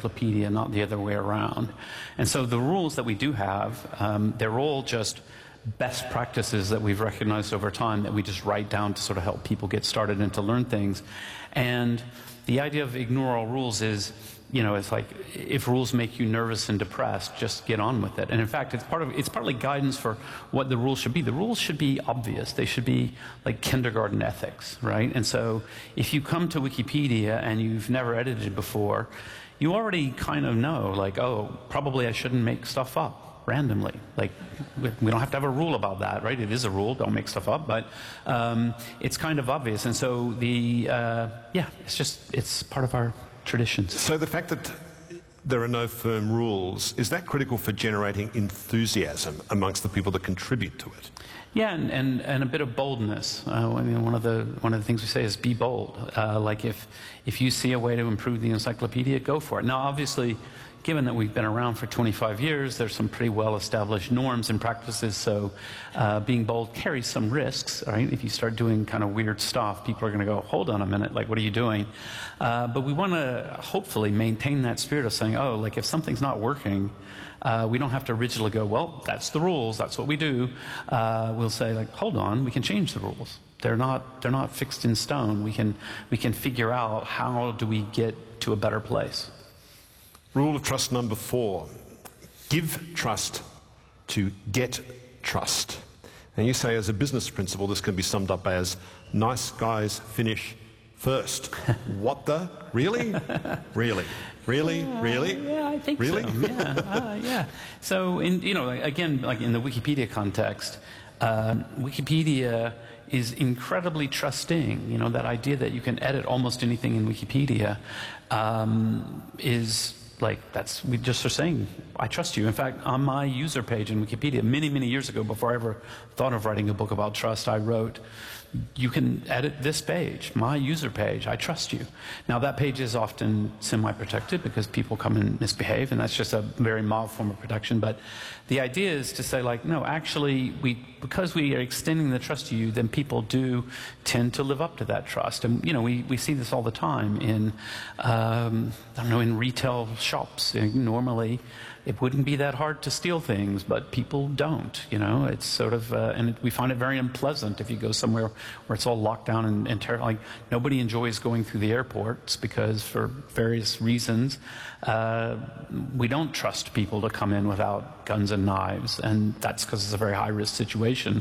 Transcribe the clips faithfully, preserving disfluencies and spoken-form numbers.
encyclopedia, not the other way around. And so the rules that we do have, um, they're all just best practices that we've recognized over time that we just write down to sort of help people get started and to learn things. And the idea of ignore all rules is, you know, it's like if rules make you nervous and depressed, just get on with it. And in fact, it's part of it's partly guidance for what the rules should be. The rules should be obvious. They should be like kindergarten ethics, right? And so if you come to Wikipedia and you've never edited before, you already kind of know, like, oh, probably I shouldn't make stuff up randomly. Like, we don't have to have a rule about that, right? It is a rule, don't make stuff up, but um, it's kind of obvious. And so the, uh, yeah, it's just, it's part of our traditions. So the fact that there are no firm rules, is that critical for generating enthusiasm amongst the people that contribute to it? Yeah, and, and, and a bit of boldness. Uh, I mean, one of the one of the things we say is be bold. Uh, like if if you see a way to improve the encyclopedia, go for it. Now, obviously, given that we've been around for twenty-five years, there's some pretty well-established norms and practices, so uh, being bold carries some risks, right? If you start doing kind of weird stuff, people are going to go, hold on a minute, like, what are you doing? Uh, but we want to hopefully maintain that spirit of saying, oh, like, if something's not working, uh, we don't have to rigidly go, well, that's the rules, that's what we do. Uh, we'll say, like, hold on, we can change the rules. They're not, they're not fixed in stone. We can, we can figure out how do we get to a better place. Rule of trust number four, give trust to get trust. And you say as a business principle, this can be summed up as nice guys finish first. What the? Really? Really? Really? Yeah, really? Yeah, I think really? so. Yeah, uh, yeah. So, in, you know, again, like in the Wikipedia context, um, Wikipedia is incredibly trusting. You know, that idea that you can edit almost anything in Wikipedia um, is... Like, that's, we just are saying, I trust you. In fact, on my user page in Wikipedia, many, many years ago, before I ever thought of writing a book about trust, I wrote, you can edit this page, my user page, I trust you. Now, that page is often semi-protected because people come and misbehave, and that's just a very mild form of protection. But the idea is to say, like, no, actually, we, because we are extending the trust to you, then people do tend to live up to that trust. And, you know, we, we see this all the time in, um, I don't know, in retail shops. Normally, it wouldn't be that hard to steal things, but people don't, you know. It's sort of, uh, and it, we find it very unpleasant if you go somewhere where it's all locked down and, and terrible. Like, nobody enjoys going through the airports because for various reasons, uh, we don't trust people to come in without guns and knives, and that's because it's a very high-risk situation.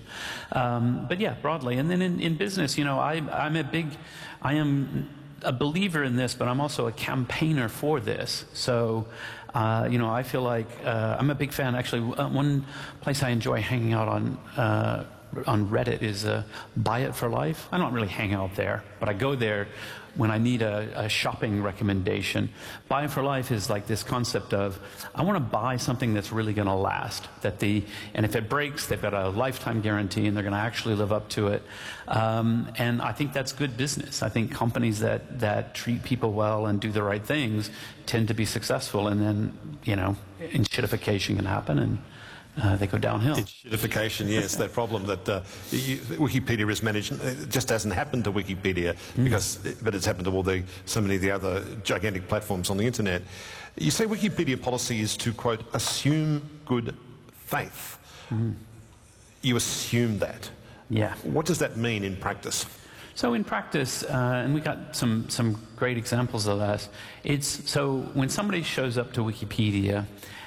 Um, but yeah, broadly. And then in, in business, you know, I, I'm a big, I am a believer in this, but I'm also a campaigner for this. So, uh, you know, I feel like uh, I'm a big fan. Actually, uh, one place I enjoy hanging out on uh, on Reddit is uh, Buy It for Life. I don't really hang out there, but I go there when I need a, a shopping recommendation. Buy It for Life is like this concept of, I want to buy something that's really going to last. That the, and if it breaks, they've got a lifetime guarantee and they're going to actually live up to it. Um, and I think that's good business. I think companies that, that treat people well and do the right things tend to be successful, and then, you know, enshittification can happen and Uh, they go downhill. Enshittification, yes, that problem that uh, you, Wikipedia is managed. It just hasn't happened to Wikipedia, mm. because, but it's happened to all the so many of the other gigantic platforms on the internet. You say Wikipedia policy is to, quote, assume good faith. Mm. You assume that. Yeah. What does that mean in practice? So in practice, uh, and we got some some great examples of that. It's so when somebody shows up to Wikipedia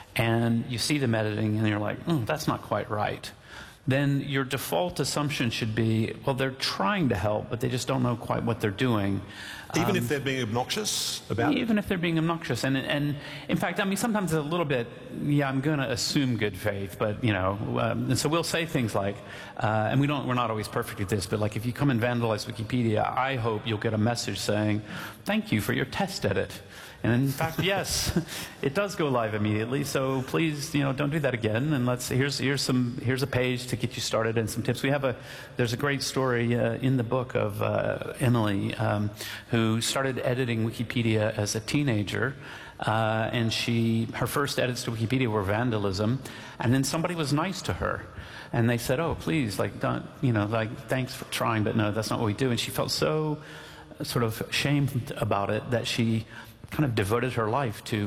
and you see them editing and you're like, oh, that's not quite right, then your default assumption should be, well, they're trying to help, but they just don't know quite what they're doing. Even um, if they're being obnoxious about it? Even if they're being obnoxious. And, and in fact, I mean, sometimes a little bit, yeah, I'm going to assume good faith, but, you know, um, and so we'll say things like, uh, and we don't, we're not always perfect at this, but like if you come and vandalize Wikipedia, I hope you'll get a message saying, thank you for your test edit. And in fact, yes, it does go live immediately. So please, you know, don't do that again. And let's here's here's some here's a page to get you started and some tips. We have a there's a great story uh, in the book of uh, Emily, um, who started editing Wikipedia as a teenager, uh, and she her first edits to Wikipedia were vandalism, and then somebody was nice to her. And they said, oh, please, like, don't, you know, like, thanks for trying, but no, that's not what we do. And she felt so sort of shamed about it that she kind of devoted her life to